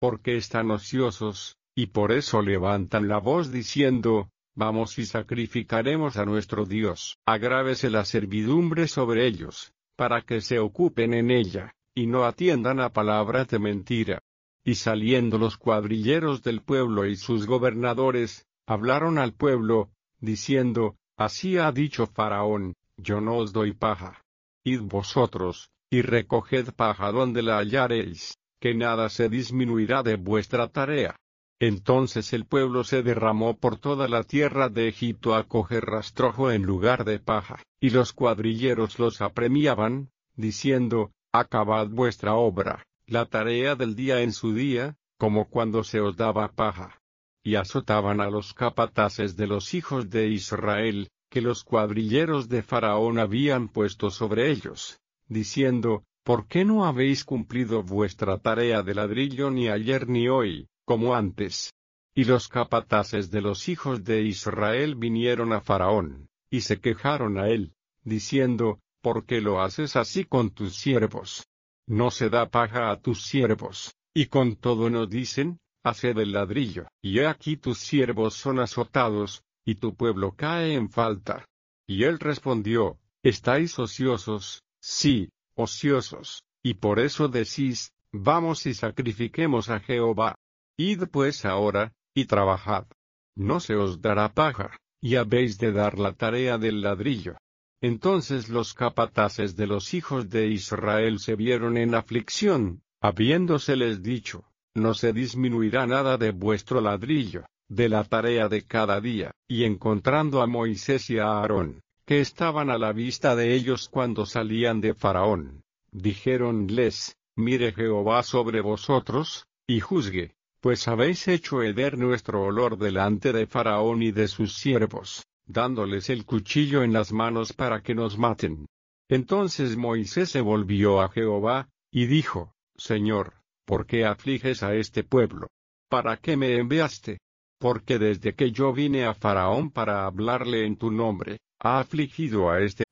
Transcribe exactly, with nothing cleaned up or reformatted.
porque están ociosos, y por eso levantan la voz diciendo, vamos y sacrificaremos a nuestro Dios. Agrávese la servidumbre sobre ellos, para que se ocupen en ella, y no atiendan a palabras de mentira. Y saliendo los cuadrilleros del pueblo y sus gobernadores, hablaron al pueblo, diciendo, así ha dicho Faraón, yo no os doy paja. Id vosotros, y recoged paja donde la hallareis, que nada se disminuirá de vuestra tarea. Entonces el pueblo se derramó por toda la tierra de Egipto a coger rastrojo en lugar de paja, y los cuadrilleros los apremiaban, diciendo, acabad vuestra obra, la tarea del día en su día, como cuando se os daba paja. Y azotaban a los capataces de los hijos de Israel, que los cuadrilleros de Faraón habían puesto sobre ellos, diciendo, ¿por qué no habéis cumplido vuestra tarea de ladrillo ni ayer ni hoy, como antes? Y los capataces de los hijos de Israel vinieron a Faraón, y se quejaron a él, diciendo, ¿por qué lo haces así con tus siervos? No se da paja a tus siervos, y con todo nos dicen, haced el ladrillo. Y he aquí tus siervos son azotados, y tu pueblo cae en falta. Y él respondió, ¿estáis ociosos? Sí, ociosos, y por eso decís, vamos y sacrifiquemos a Jehová. Id pues ahora, y trabajad. No se os dará paja, y habéis de dar la tarea del ladrillo. Entonces los capataces de los hijos de Israel se vieron en aflicción, habiéndoseles dicho, no se disminuirá nada de vuestro ladrillo, de la tarea de cada día, y encontrando a Moisés y a Aarón, que estaban a la vista de ellos cuando salían de Faraón, dijéronles, mire Jehová sobre vosotros, y juzgue, pues habéis hecho heder nuestro olor delante de Faraón y de sus siervos, dándoles el cuchillo en las manos para que nos maten. Entonces Moisés se volvió a Jehová, y dijo, Señor, ¿por qué afliges a este pueblo? ¿Para qué me enviaste? Porque desde que yo vine a Faraón para hablarle en tu nombre, ha afligido a este